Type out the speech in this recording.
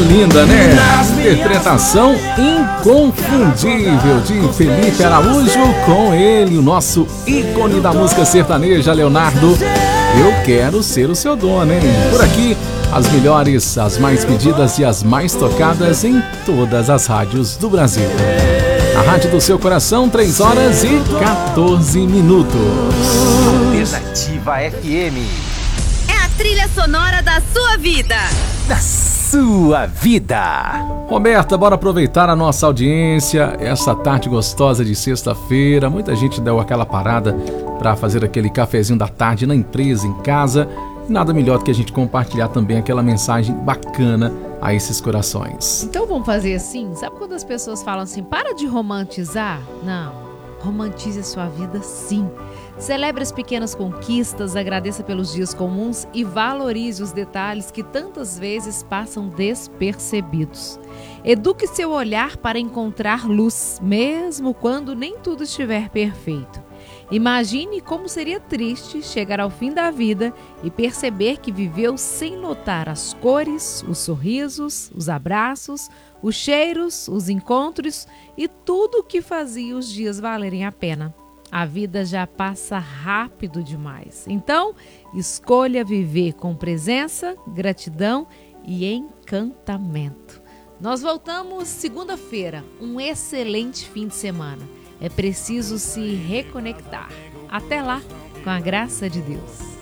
linda, né? Interpretação inconfundível de Felipe Araújo com ele, o nosso ícone da música sertaneja, Leonardo. Eu quero ser o seu dono, hein? Por aqui, as melhores, as mais pedidas e as mais tocadas em todas as rádios do Brasil. A rádio do seu coração, 3 horas e 14 minutos. Alternativa FM. É a trilha sonora da sua vida. Da sua vida. Roberta, bora aproveitar a nossa audiência, essa tarde gostosa de sexta-feira. Muita gente deu aquela parada para fazer aquele cafezinho da tarde na empresa, em casa. Nada melhor do que a gente compartilhar também aquela mensagem bacana a esses corações. Então vamos fazer assim? Sabe quando as pessoas falam assim, para de romantizar? Não, romantize a sua vida sim. Celebre as pequenas conquistas, agradeça pelos dias comuns e valorize os detalhes que tantas vezes passam despercebidos. Eduque seu olhar para encontrar luz, mesmo quando nem tudo estiver perfeito. Imagine como seria triste chegar ao fim da vida e perceber que viveu sem notar as cores, os sorrisos, os abraços, os cheiros, os encontros e tudo o que fazia os dias valerem a pena. A vida já passa rápido demais. Então, escolha viver com presença, gratidão e encantamento. Nós voltamos segunda-feira. Um excelente fim de semana. É preciso se reconectar. Até lá, com a graça de Deus.